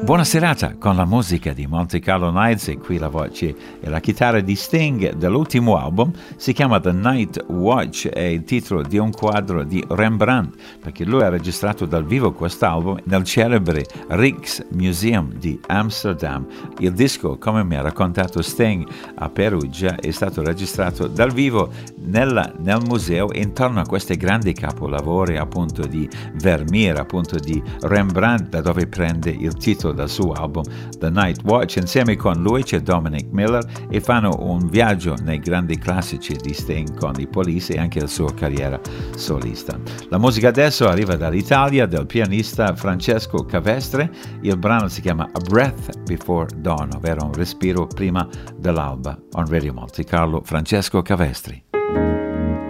Buona serata con la musica di Monte Carlo Nights e qui la voce e la chitarra di Sting dell'ultimo album. Si chiama The Night Watch, è il titolo di un quadro di Rembrandt, perché lui ha registrato dal vivo quest'album nel celebre Rijksmuseum di Amsterdam. Il disco, come mi ha raccontato Sting a Perugia, è stato registrato dal vivo nel museo intorno a questi grandi capolavori appunto di Vermeer, appunto di Rembrandt, da dove prende il titolo dal suo album The Night Watch. Insieme con lui c'è Dominic Miller e fanno un viaggio nei grandi classici di Sting con i Police e anche la sua carriera solista. La musica adesso arriva dall'Italia del pianista Francesco Cavestre. Il brano si chiama A Breath Before Dawn, ovvero un respiro prima dell'alba. On Radio Monte Carlo, Francesco Cavestri.